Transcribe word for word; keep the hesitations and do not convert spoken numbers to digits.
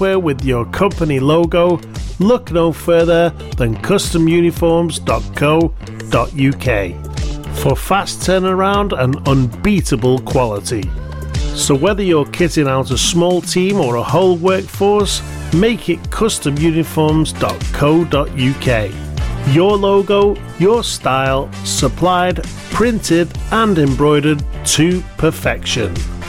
workwear with your company logo, look no further than custom uniforms dot co dot uk for fast turnaround and unbeatable quality. So whether you're kitting out a small team or a whole workforce, make it custom uniforms dot co dot uk. Your logo, your style, supplied, printed and embroidered to perfection.